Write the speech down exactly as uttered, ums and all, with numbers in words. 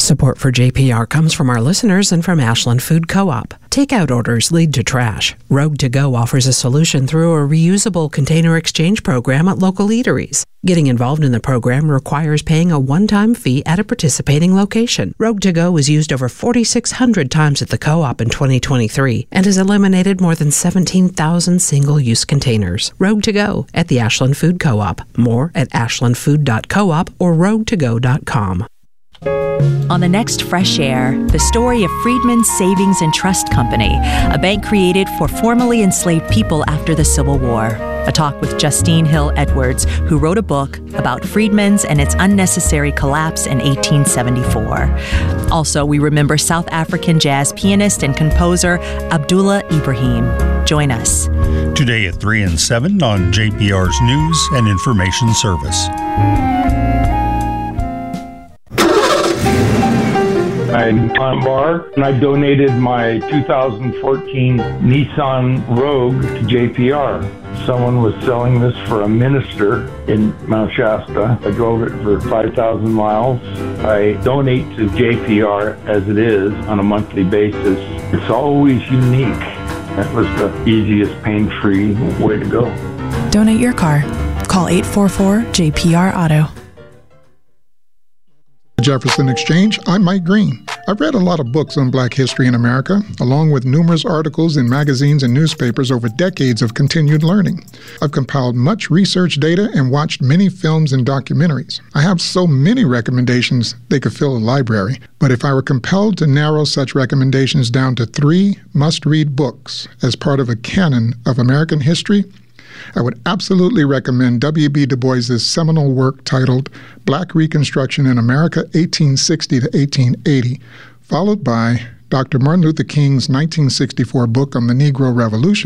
Support for J P R comes from our listeners and from Ashland Food Co-op. Takeout orders lead to trash. Rogue to Go offers a solution through a reusable container exchange program at local eateries. Getting involved in the program requires paying a one-time fee at a participating location. Rogue to Go was used over forty-six hundred times at the co-op in twenty twenty-three and has eliminated more than seventeen thousand single-use containers. Rogue to Go at the Ashland Food Co-op. More at ashland food dot coop or rogue to go dot com. On the next Fresh Air, the story of Freedmen's Savings and Trust Company, a bank created for formerly enslaved people after the Civil War. A talk with Justine Hill Edwards, who wrote a book about Freedmen's and its unnecessary collapse in eighteen seventy-four. Also, we remember South African jazz pianist and composer Abdullah Ibrahim. Join us. Today at three and seven on J P R's News and Information Service. I'm Tom Barr, and I donated my two thousand fourteen Nissan Rogue to J P R. Someone was selling this for a minister in Mount Shasta. I drove it for five thousand miles. I donate to J P R as it is on a monthly basis. It's always unique. That was the easiest, pain-free way to go. Donate your car. Call eight four four J P R Auto. Jefferson Exchange, I'm Mike Green. I've read a lot of books on Black history in America, along with numerous articles in magazines and newspapers over decades of continued learning. I've compiled much research data and watched many films and documentaries. I have so many recommendations they could fill a library, but if I were compelled to narrow such recommendations down to three must-read books as part of a canon of American history, I would absolutely recommend W B Du Bois's seminal work titled Black Reconstruction in America, eighteen sixty to eighteen eighty, followed by Doctor Martin Luther King's nineteen sixty-four book on the Negro Revolution,